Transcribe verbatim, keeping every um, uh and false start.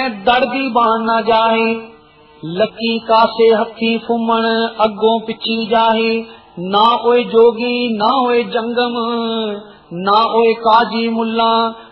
दड़दी बाण ना जाए। लकी कासे हथी फुमण अगों पिछी जाए। ना ओए जोगी ना ओए जंगम, ना ओए काजी मुल्ला